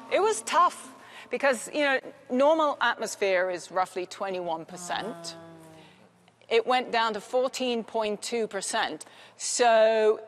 It was tough because, you know, normal atmosphere is roughly 21%. It went down to 14.2%. So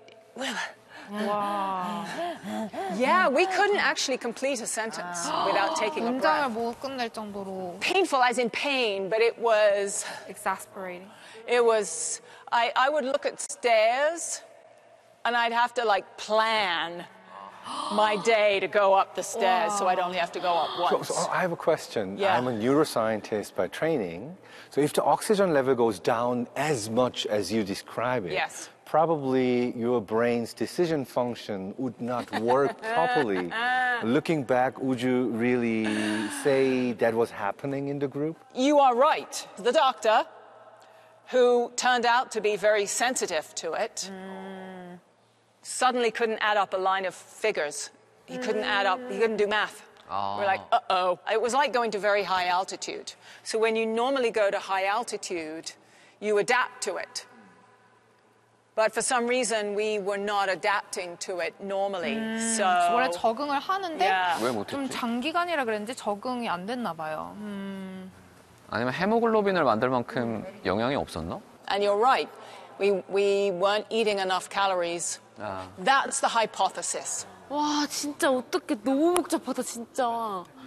와. yeah, we couldn't actually complete a sentence without taking a breath. 문장을 못 끝낼 정도로 Painful as in pain, but it was, exasperating. I would look at stairs and I'd have to like plan my day to go up the stairs so I'd only have to go up once. So I have a question. Yeah. I'm a neuroscientist by training. So if the oxygen level goes down as much as you describe it, Yes. probably your brain's decision function would not work properly. Looking back, would you really say that was happening in the group? You are right. The doctor, who turned out to be very sensitive to it, suddenly couldn't add up a line of figures. He couldn't add up, he couldn't do math. We're like, uh-oh. It was like going to very high altitude. So when you normally go to high altitude, you adapt to it. But for some reason, we were not adapting to it normally. So 원래 적응을 하는데 Yeah. 왜 못했지? 좀 장기간이라 그랬는지 적응이 안 됐나 봐요. 아니면 헤모글로빈을 만들 만큼 영양이 없었나? And you're right. We weren't eating enough calories. 아. That's the hypothesis. 와, 진짜 어떡해. 너무 복잡하다, 진짜.